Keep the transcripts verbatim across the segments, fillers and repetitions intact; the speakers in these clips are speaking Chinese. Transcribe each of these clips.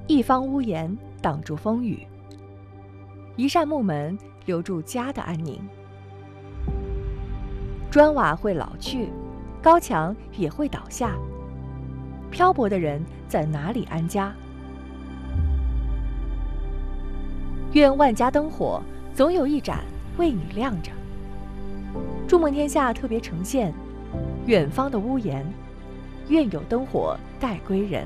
一方屋檐挡住风雨，一扇木门留住家的安宁。砖瓦会老去，高墙也会倒下，漂泊的人在哪里安家？愿万家灯火总有一盏为你亮着。筑梦天下特别呈现远方的屋檐，愿有灯火待归人。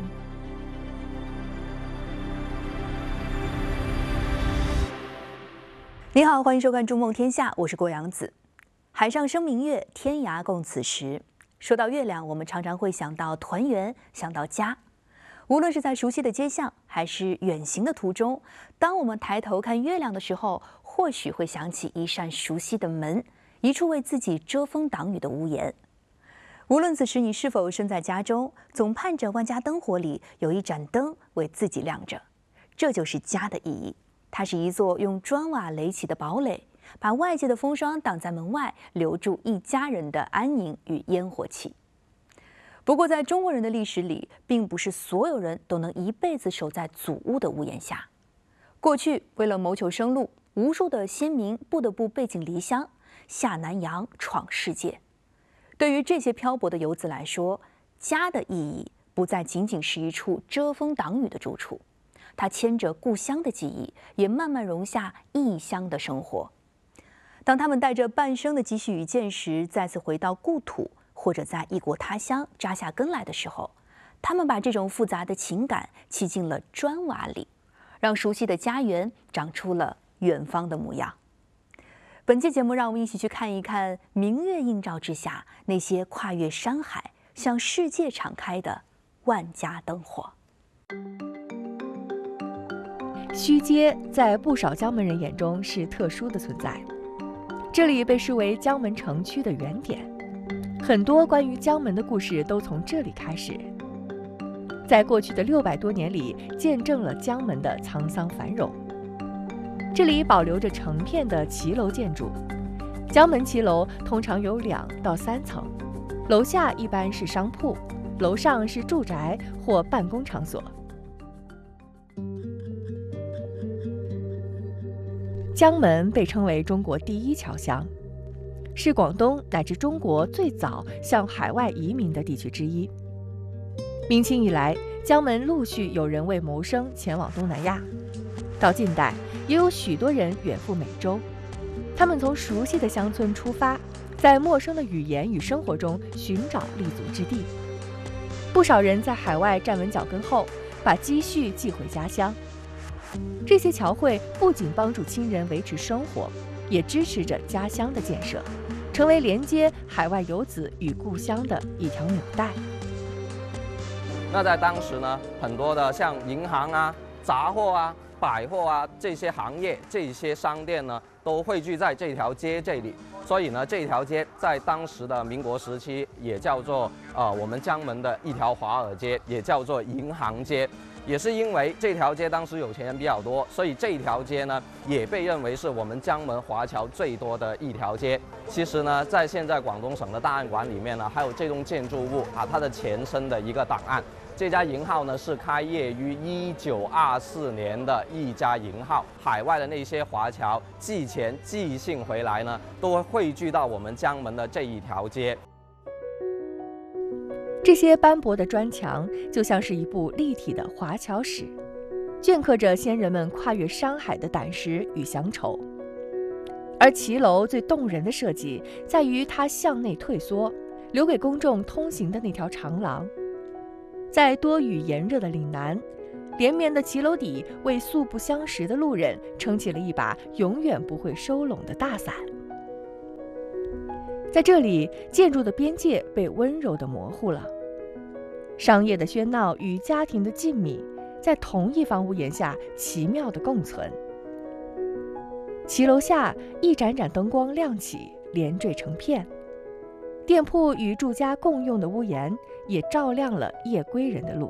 你好，欢迎收看《筑梦天下》，我是郭阳子。海上生明月，天涯共此时。说到月亮，我们常常会想到团圆，想到家。无论是在熟悉的街巷，还是远行的途中，当我们抬头看月亮的时候，或许会想起一扇熟悉的门，一处为自己遮风挡雨的屋檐。无论此时你是否身在家中，总盼着万家灯火里有一盏灯为自己亮着。这就是家的意义。它是一座用砖瓦垒起的堡垒，把外界的风霜挡在门外，留住一家人的安宁与烟火气。不过，在中国人的历史里，并不是所有人都能一辈子守在祖屋的屋檐下。过去，为了谋求生路，无数的先民不得不背井离乡，下南洋闯世界。对于这些漂泊的游子来说，家的意义不再仅仅是一处遮风挡雨的住处。它牵着故乡的记忆，也慢慢融下异乡的生活。当他们带着半生的积蓄与见识，再次回到故土，或者在异国他乡扎下根来的时候，他们把这种复杂的情感砌进了砖瓦里，让熟悉的家园长出了远方的模样。本期节目，让我们一起去看一看明月映照之下，那些跨越山海，向世界敞开的万家灯火。 虚街在不少江门人眼中是特殊的存在，这里被视为江门城区的原点，很多关于江门的故事都从这里开始。在过去的六百多年里，见证了江门的沧桑繁荣。这里保留着成片的骑楼建筑，江门骑楼通常有两到三层，楼下一般是商铺，楼上是住宅或办公场所。江门被称为中国第一侨乡，是广东乃至中国最早向海外移民的地区之一。明清以来，江门陆续有人为谋生前往东南亚，到近代也有许多人远赴美洲。他们从熟悉的乡村出发，在陌生的语言与生活中寻找立足之地。不少人在海外站稳脚跟后，把积蓄寄回家乡。这些侨汇不仅帮助亲人维持生活，也支持着家乡的建设，成为连接海外游子与故乡的一条纽带。 那在当时呢，很多的像银行啊、杂货啊、百货啊这些行业、这些商店呢，都汇聚在这条街这里。所以呢，这条街在当时的民国时期也叫做呃我们江门的一条华尔街，也叫做银行街。也是因为这条街当时有钱人比较多，所以这条街呢也被认为是我们江门华侨最多的一条街。其实呢，在现在广东省的档案馆里面呢，还有这栋建筑物啊，它的前身的一个档案。这家银号呢是开业于一九二四年的一家银号，海外的那些华侨寄钱寄信回来呢，都会汇聚到我们江门的这一条街。 这些斑驳的砖墙就像是一部立体的华侨史，镌刻着先人们跨越山海的胆识与乡愁。而骑楼最动人的设计在于它向内退缩，留给公众通行的那条长廊。在多雨炎热的岭南，连绵的骑楼底为素不相识的路人撑起了一把永远不会收拢的大伞。在这里，建筑的边界被温柔地模糊了，商业的喧闹与家庭的静谧在同一方屋檐下奇妙地共存。骑楼下一盏盏灯光亮起，连缀成片，店铺与住家共用的屋檐也照亮了夜归人的路。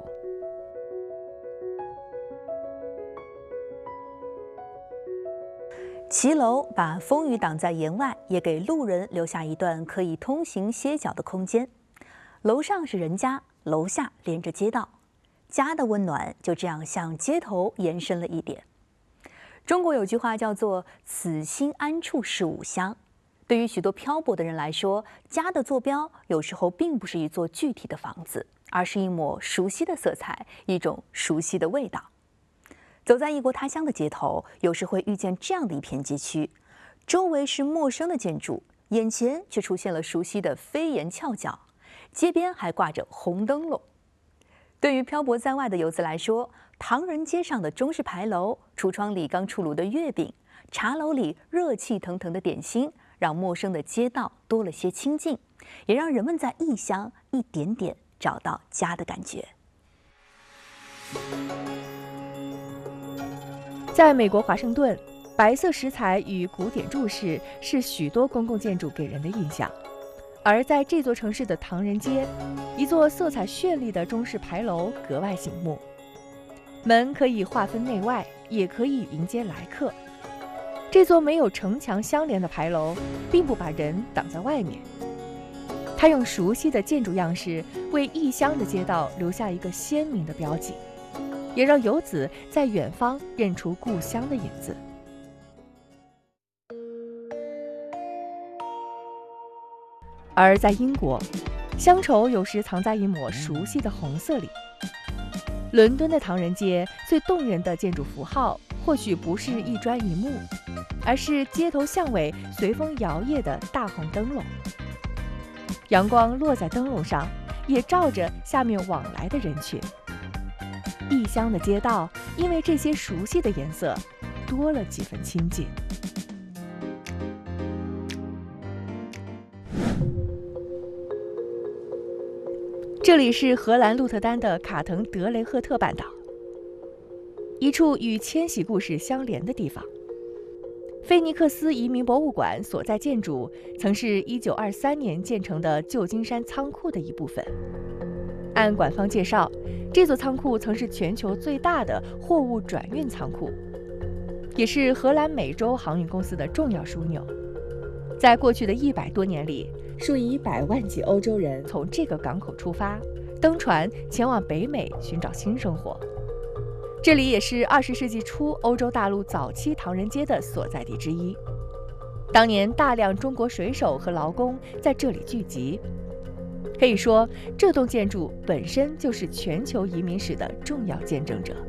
骑楼把风雨挡在檐外，也给路人留下一段可以通行歇脚的空间。楼上是人家，楼下连着街道。 家的温暖就这样向街头延伸了一点。中国有句话叫做“此心安处是吾乡”。对于许多漂泊的人来说，家的坐标有时候并不是一座具体的房子，而是一抹熟悉的色彩，一种熟悉的味道。走在异国他乡的街头，有时会遇见这样的一片街区，周围是陌生的建筑，眼前却出现了熟悉的飞檐翘角，街边还挂着红灯笼。对于漂泊在外的游子来说，唐人街上的中式牌楼、橱窗里刚出炉的月饼、茶楼里热气腾腾的点心，让陌生的街道多了些亲近，也让人们在异乡一点点找到家的感觉。 在美国华盛顿，白色石材与古典柱式是许多公共建筑给人的印象。而在这座城市的唐人街，一座色彩绚丽的中式牌楼格外醒目。门可以划分内外，也可以迎接来客。这座没有城墙相连的牌楼，并不把人挡在外面。它用熟悉的建筑样式，为异乡的街道留下一个鲜明的标记，也让游子在远方认出故乡的影子。而在英国，乡愁有时藏在一抹熟悉的红色里。伦敦的唐人街最动人的建筑符号，或许不是一砖一木，而是街头巷尾随风摇曳的大红灯笼。阳光落在灯笼上，也照着下面往来的人群。异乡的街道因为这些熟悉的颜色，多了几分亲近。这里是荷兰鹿特丹的卡滕德雷赫特半岛，一处与迁徙故事相连的地方。菲尼克斯移民博物馆所在建筑曾是一九二三年建成的旧金山仓库的一部分。按馆方介绍，这座仓库曾是全球最大的货物转运仓库，也是荷兰美洲航运公司的重要枢纽。在过去的一百多年里，数以百万计欧洲人从这个港口出发，登船前往北美寻找新生活。这里也是二十世纪初欧洲大陆早期唐人街的所在地之一。当年大量中国水手和劳工在这里聚集，可以说这栋建筑本身就是全球移民史的重要见证者。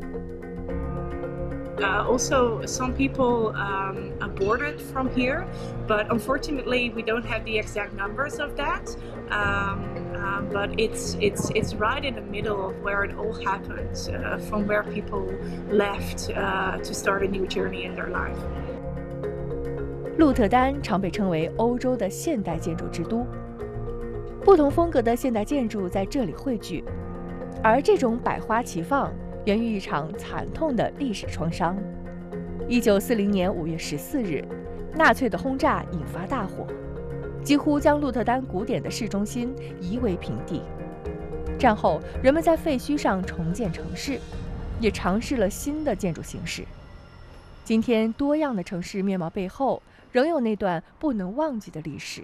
Uh, also, some people um, aborted from here, but unfortunately, we don't have the exact numbers of that. Um, um, but it's it's it's right in the middle of where it all happened, uh, from where people left uh, to start a new journey in their life. 鹿特丹常被称为欧洲的现代建筑之都，不同风格的现代建筑在这里汇聚，而这种百花齐放源于一场惨痛的历史创伤。一九四零年五月十四日，纳粹的轰炸引发大火，几乎将鹿特丹古典的市中心夷为平地。战后，人们在废墟上重建城市，也尝试了新的建筑形式。今天，多样的城市面貌背后，仍有那段不能忘记的历史。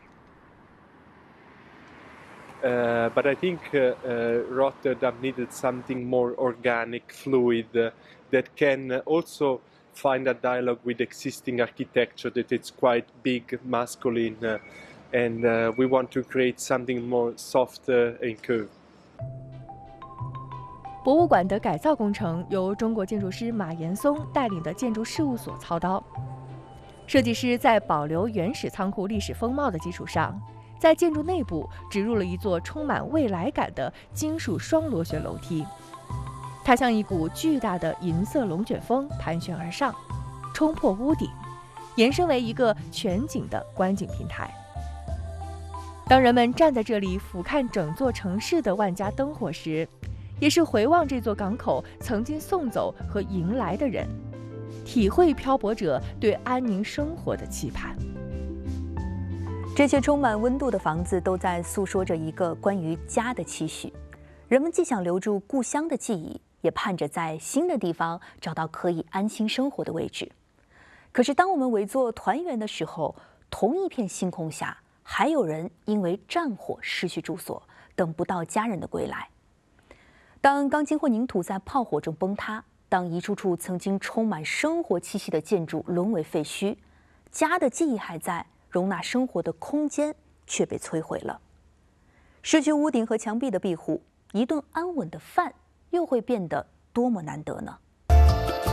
Uh, but I think uh, uh, Rotterdam needed something more organic, fluid, uh, that can also find a dialogue with existing architecture that it's quite big, masculine, uh, and uh, we want to create something more soft uh, and curved. 博物馆的改造工程由中国建筑师马岩松带领的建筑事务所操刀，设计师在保留原始仓库历史风貌的基础上，在建筑内部植入了一座充满未来感的金属双螺旋楼梯，它像一股巨大的银色龙卷风盘旋而上，冲破屋顶，延伸为一个全景的观景平台。当人们站在这里俯瞰整座城市的万家灯火时，也是回望这座港口曾经送走和迎来的人，体会漂泊者对安宁生活的期盼。 这些充满温度的房子都在诉说着一个关于家的期许。人们既想留住故乡的记忆，也盼着在新的地方找到可以安心生活的位置。可是，当我们围坐团圆的时候，同一片星空下，还有人因为战火失去住所，等不到家人的归来。 当钢筋混凝土在炮火中崩塌，当一处处曾经充满生活气息的建筑沦为废墟，家的记忆还在，容纳生活的空间却被摧毁了。失去屋顶和墙壁的庇护，一顿安稳的饭又会变得多么难得呢？